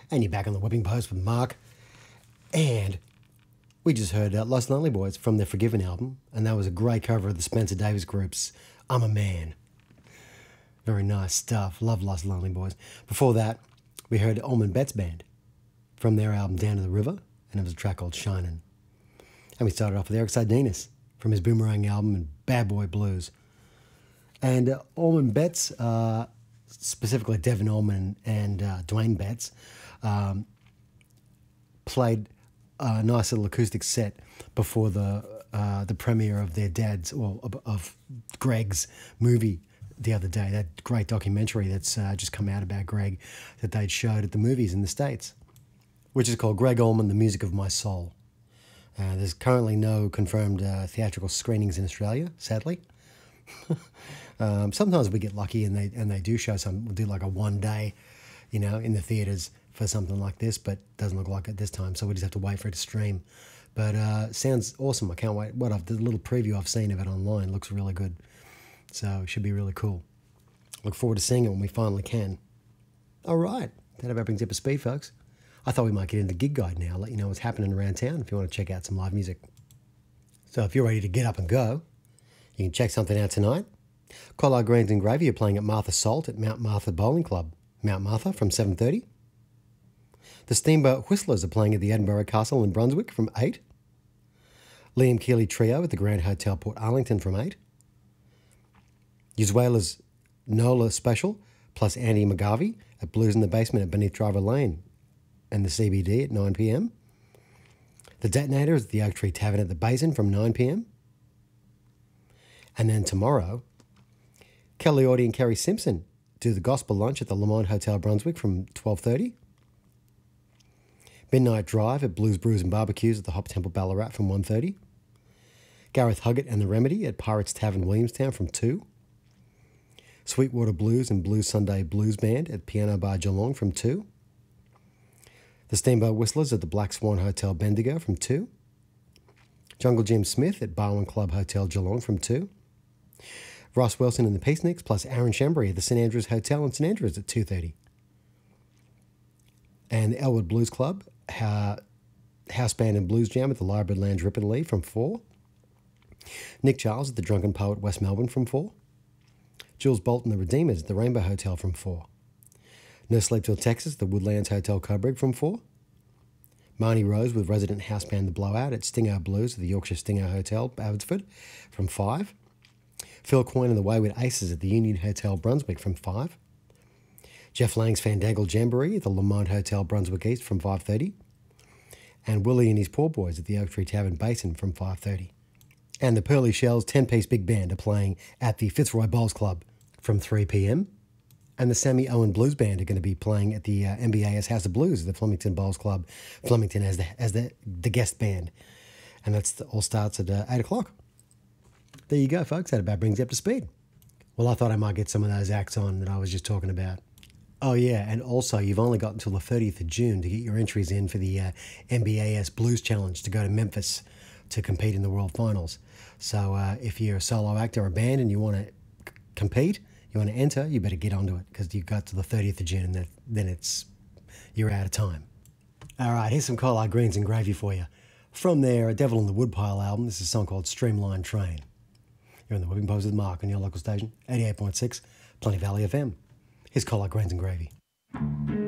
And you're back on the Whipping Post with Mark. And we just heard Lost and Lonely Boys from their Forgiven album. And that was a great cover of the Spencer Davis Group's I'm a Man. Very nice stuff. Love Lost and Lonely Boys. Before that, we heard Allman Betts Band from their album Down to the River. And it was a track called Shinin'. And we started off with Eric Sardinas from his Boomerang album and Bad Boy Blues. And Allman Betts, specifically Devin Allman and Dwayne Betts, played a nice little acoustic set before the premiere of their dad's, well, of Greg's movie the other day. That great documentary that's just come out about Greg that they'd showed at the movies in the States, which is called Greg Allman, The Music of My Soul. There's currently no confirmed theatrical screenings in Australia, sadly. Sometimes we get lucky and they do show some. We'll do like a one day, in the theaters for something like this, but doesn't look like it this time. So we just have to wait for it to stream. But sounds awesome. I can't wait. The little preview I've seen of it online looks really good. So it should be really cool. Look forward to seeing it when we finally can. All right, that about brings up to speed, folks. I thought we might get into Gig Guide now. Let you know what's happening around town if you want to check out some live music. So if you're ready to get up and go, you can check something out tonight. Collard Greens and Gravy are playing at Martha Salt at Mount Martha Bowling Club, Mount Martha, from 7:30. The Steamboat Whistlers are playing at the Edinburgh Castle in Brunswick from 8. Liam Keeley Trio at the Grand Hotel Port Arlington from 8. Uzuela's Nola Special plus Andy McGarvey at Blues in the Basement at Beneath Driver Lane and the CBD at 9 p.m. The Detonator is at the Oak Tree Tavern at the Basin from 9 p.m. And then tomorrow, Kelly Audie and Kerry Simpson do the gospel lunch at the Lamont Hotel Brunswick from 12:30. Midnight Drive at Blues Brews and Barbecues at the Hop Temple Ballarat from 1:30. Gareth Huggett and the Remedy at Pirates Tavern Williamstown from 2. Sweetwater Blues and Blues Sunday Blues Band at Piano Bar Geelong from 2. The Steamboat Whistlers at the Black Swan Hotel Bendigo from 2. Jungle Jim Smith at Barwon Club Hotel Geelong from 2. Ross Wilson and the Peaceniks plus Aaron Shembry at the St Andrews Hotel in St Andrews at 2:30. And the Elwood Blues Club, House Band and Blues Jam at the Lyrebird Lounge Ripponlea from 4. Nick Charles at the Drunken Poet West Melbourne from 4. Jules Bolton the Redeemers at the Rainbow Hotel from 4. No Sleep Till Texas, the Woodlands Hotel Coburg from 4. Marnie Rose with resident house band The Blowout at Stinger Blues at the Yorkshire Stinger Hotel, Abbotsford, from 5. Phil Coyne and the Wayward Aces at the Union Hotel, Brunswick, from 5. Jeff Lang's Fandangle Jamboree at the Lamont Hotel, Brunswick East, from 5:30. And Willie and his Poor Boys at the Oak Tree Tavern Basin from 5:30. And the Pearly Shells 10-piece big band are playing at the Fitzroy Bowls Club from 3 p.m. And the Sammy Owen Blues Band are going to be playing at the MBAS House of Blues at the Flemington Bowls Club, Flemington as the guest band. And that's all starts at 8 o'clock. There you go, folks. That about brings you up to speed. Well, I thought I might get some of those acts on that I was just talking about. Oh, yeah, and also you've only got until the 30th of June to get your entries in for the MBAS Blues Challenge to go to Memphis to compete in the World Finals. So if you're a solo act or a band and you want to compete, you want to enter, you better get onto it because you've got to the 30th of June and then you're out of time. All right, here's some Collard Greens and Gravy for you. From their Devil in the Woodpile album, this is a song called Streamline Train. You're on the Whipping Post with Mark on your local station, 88.6, Plenty Valley FM. Here's Collard Greens and Gravy.